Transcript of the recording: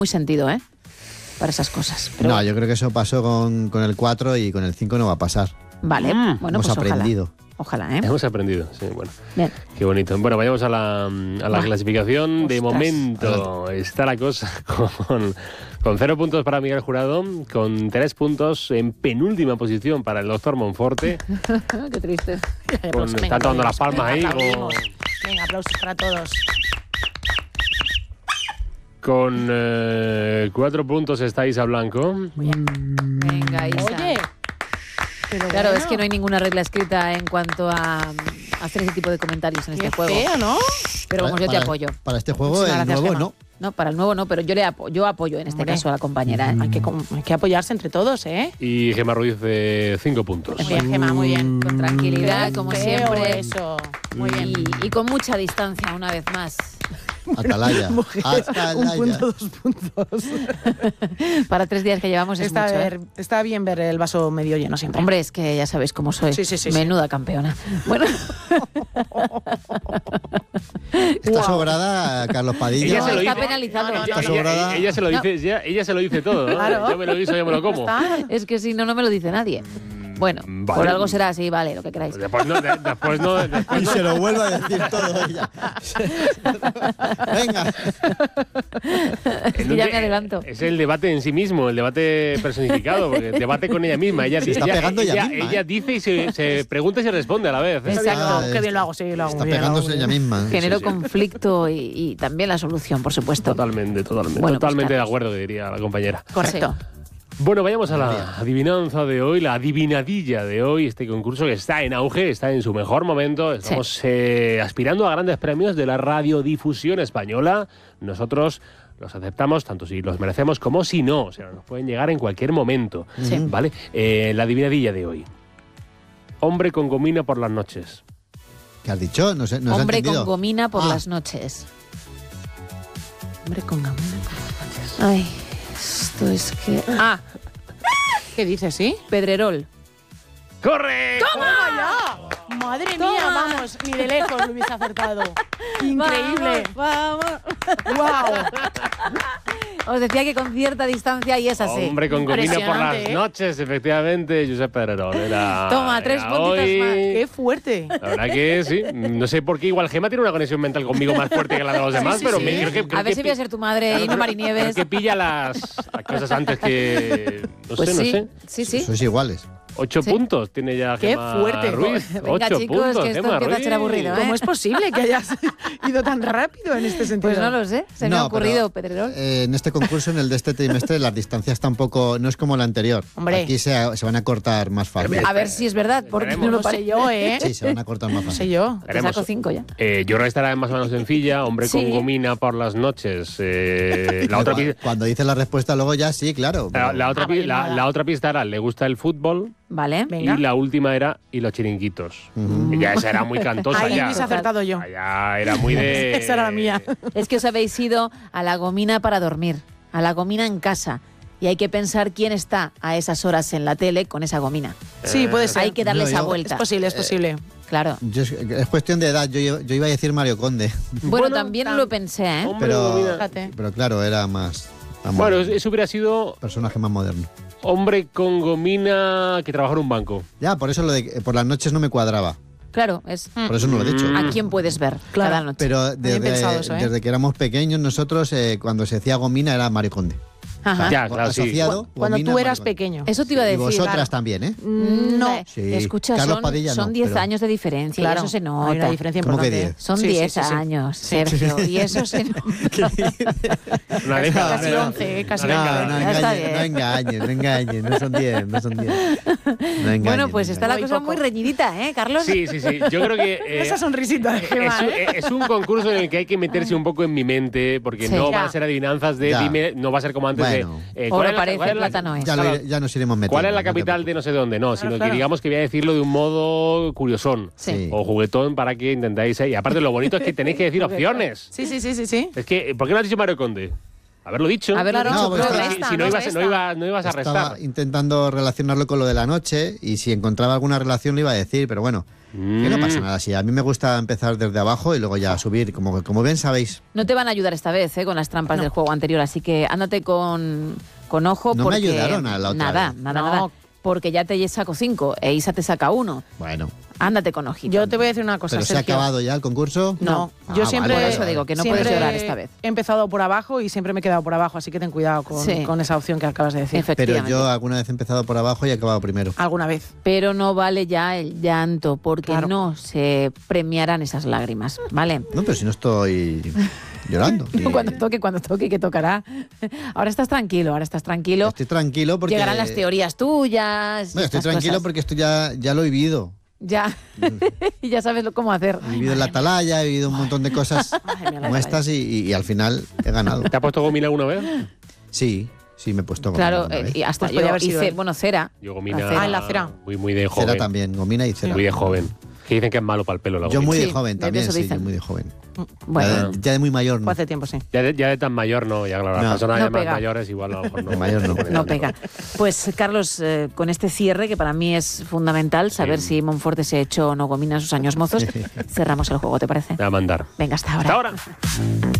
muy sentido, para esas cosas. Pero No, yo creo que eso pasó con el 4 y con el 5 no va a pasar. Vale, bueno, Hemos pues aprendido. Ojalá, Hemos aprendido, sí, bueno. Bien. Qué bonito. Bueno, vayamos a la clasificación. De momento está la cosa con 0 puntos para Miguel Jurado, con 3 puntos en penúltima posición para el doctor Monforte. Qué triste. Están tomando las palmas ahí. Venga, aplausos para todos. Con 4 puntos está Isa Blanco. Venga, Isa. Oye, pero claro, bueno, es que no hay ninguna regla escrita en cuanto a hacer ese tipo de comentarios en qué este juego. feo, ¿no? Pero vamos, yo te apoyo. Para este juego, Muchísimas el gracias, nuevo Gemma. no. No, para el nuevo no, pero yo apoyo en este Hombre. caso a la compañera. Hay que apoyarse entre todos, ¿eh? Y Gemma Ruiz de 5 puntos. Muy bien, Gemma, muy bien. Con tranquilidad, Qué como feo siempre. Eso. Muy bien. Y con mucha distancia, una vez más. Atalaya. Atalaya. Un punto, 2 puntos. Para 3 días que llevamos es mucho. Está bien ver el vaso medio lleno siempre. Hombre, es que ya sabéis cómo soy. Sí. Menuda campeona. Bueno. Está sobrada Carlos Padilla. Ella se lo está dice. penalizado. No, Está sobrada. Ella se lo dice, ella se lo dice todo, ¿no? Claro. Yo me lo guiso, yo me lo como. Es que si no, no me lo dice nadie. Bueno, Vale. por algo será así, vale, lo que queráis. Después no. Y se lo vuelvo a decir todo ella. Venga. Es que ya me adelanto. Es el debate en sí mismo, el debate personificado, porque el debate con ella misma. Ella, Se está pegando ella misma, ella dice y se pregunta y se responde a la vez. Exacto. Qué bien lo hago, sí, lo hago Está muy bien. pegándose ella misma. Genero sí. conflicto y también la solución, por supuesto. Totalmente. Bueno, pues, Totalmente de Carlos. acuerdo, diría la compañera. Correcto. Bueno, vayamos a la adivinanza de hoy, la adivinadilla de hoy, este concurso que está en auge, está en su mejor momento. Estamos aspirando a grandes premios de la radiodifusión española. Nosotros los aceptamos tanto si los merecemos como si no. O sea, nos pueden llegar en cualquier momento. Sí. ¿Vale? La adivinadilla de hoy. Hombre con gomina por las noches. ¿Qué has dicho? No sé, no se ha Hombre con entendido. gomina por Ah. las noches. Hombre con gamona. Ay, esto es que... ¿Qué dices, sí? Pedrerol. ¡Correcto! Madre mía, vamos, ni de lejos lo hubiese acertado. Increíble. Vamos. Wow. Os decía que con cierta distancia y es así. Hombre con gomina por las Impresionante, ¿eh? noches, efectivamente, Josep Pedrerol. Toma, 3 puntitos hoy. más. Qué fuerte. La verdad que sí. No sé por qué igual Gemma tiene una conexión mental conmigo más fuerte que la de los demás, sí, pero sí. creo que A ver si voy a ser tu madre y no Marinieves. Creo que pilla las cosas antes que... No Pues sé. sí. Sois iguales. 8 Sí. puntos tiene ya Qué Gemma fuerte. Ruiz. Venga, 8 chicos, puntos, que esto Gemma empieza a ser Ruiz. aburrido, ¿eh? ¿Cómo es posible que hayas ido tan rápido en este sentido? Pues no lo sé, se me ha ocurrido, Pedrerol. En este concurso, en el de este trimestre, las distancias tampoco... No es como la anterior. Hombre. Aquí se van a cortar más fácil. A ver si es verdad, porque no lo No sé parece. yo, ¿eh? Sí, se van a cortar más No sé fácil. yo. Te Veremos. saco 5 ya. Yo creo que estará más o menos sencilla. Hombre Sí. con gomina por las noches. La otra pista... Cuando dices la respuesta luego ya sí, claro. pero- La otra, vale, nada. la otra pista era, le gusta el fútbol. Vale. Venga. Y la última era, y los chiringuitos. Y ya esa era muy cantosa. Ahí ya. hubiese acertado yo. Ya era muy de... Esa era la mía. Es que os habéis ido a la gomina para dormir, a la gomina en casa. Y hay que pensar quién está a esas horas en la tele con esa gomina. Sí, puede ser. Hay que darle No, esa yo- vuelta. Es posible, es posible. Claro. Es cuestión de edad. Yo iba a decir Mario Conde. Bueno, también lo pensé, ¿eh? Hombre con Pero, gomina. Fíjate. pero claro, era más... Bueno, eso hubiera sido personaje más moderno. hombre con gomina que trabaja en un banco. Ya, por eso lo de por las noches no me cuadraba. Claro, es Por eso no lo he dicho. a quién puedes ver Claro. cada noche. Pero Bien pensado eso, ¿eh? desde que éramos pequeños, nosotros, cuando se decía gomina, era Mario Conde. Ajá. Ya, claro, sí. Asociado, Cuando gomina, tú eras Mario Conde. pequeño. Eso te iba a Y decir. vosotras claro. también, ¿eh? No. Sí. Escucha, Carlos son, Padilla no, 10 pero- años de diferencia Claro, y eso se hay nota. una diferencia ¿Cómo que importante. 10? Son Sí, 10 sí, sí, sí. años, Sergio, y eso se nota. Una década. Casi 11, casi No, 20. no Ya está engañes, no son 10, no engañes. Bueno, pues está la Muy cosa poco. muy reñidita, ¿eh, Carlos? Sí. Yo creo que... Esa sonrisita de Gemma, ¿eh? es un concurso en el que hay que meterse un poco en mi mente, porque Sí. no Ya. van a ser adivinanzas de Ya. dime, no va a ser como antes Bueno. de... O lo parece, plata no es. Ya nos iremos metiendo. ¿Cuál es la no te capital de no sé dónde? No, sino que claro. digamos que voy a decirlo de un modo curiosón. Sí. O juguetón para que intentáis... Y aparte lo bonito es que tenéis que decir opciones. Sí. Es que, ¿por qué no has dicho Mario Conde? Haberlo dicho. Haberlo dicho, pues pero claro, resta, si no ibas a Estaba restar. intentando relacionarlo con lo de la noche y si encontraba alguna relación lo iba a decir, pero bueno, que no pasa nada. Si a mí me gusta empezar desde abajo y luego ya subir, como bien sabéis. No te van a ayudar esta vez con las trampas del juego anterior, así que ándate con ojo. No me porque ayudaron a la otra vez. Nada. Porque ya te saco 5 e Isa te saca 1. Bueno, Ándate con ojito. Yo te voy a decir una cosa, ¿pero se ha Sergio. acabado ya el concurso? No, Ah, yo siempre... vale, Por eso digo que no puedes siempre llorar esta vez. He empezado por abajo y siempre me he quedado por abajo, así que ten cuidado con esa opción que acabas de decir. Pero Efectivamente. yo alguna vez he empezado por abajo y he acabado primero. Alguna vez. Pero no vale ya el llanto, porque Claro. no se premiarán esas lágrimas, ¿vale? No, pero si no estoy llorando. Y Cuando toque, que tocará. Ahora estás tranquilo. Estoy tranquilo porque... Llegarán las teorías tuyas. y Bueno, estoy estas tranquilo cosas. porque esto ya lo he vivido. Ya. Y ya sabes cómo hacer. He vivido en la atalaya, he vivido un montón de cosas Madre mía, la como estas y al final he ganado. ¿Te has puesto gomina alguna vez? Sí, me he puesto Claro, gomina una vez. y hasta Pues yo podía haber sido hice, él. bueno, cera. Yo gomina. La cera. Ah, en la cera. Muy de joven. Cera también, gomina y cera. Muy de joven. Que dicen que es malo para el pelo la Yo gomina. muy de Sí, joven de también, eso sí, dicen. yo muy de joven. Bueno, Ya de muy mayor, Fue no. hace tiempo, sí. Ya de tan mayor no, ya claro, las No. personas No ya más pega. mayores igual a lo mejor no. De mayor no. no pega. Pues, Carlos, con este cierre, que para mí es fundamental, saber si Monforte se echó o no gomina en sus años mozos, cerramos el juego, ¿te parece? Me va a mandar. Venga, hasta ahora. Hasta ahora.